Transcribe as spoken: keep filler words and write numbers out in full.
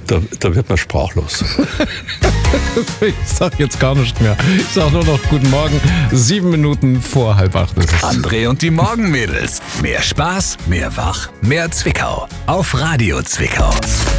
Da, da wird man sprachlos. Ich sag jetzt gar nicht mehr. Ich sag nur noch guten Morgen. Sieben Minuten vor halb acht ist es. André und die Morgenmädels. Mehr Spaß, mehr Wach, mehr Zwickau. Auf Radio Zwickau.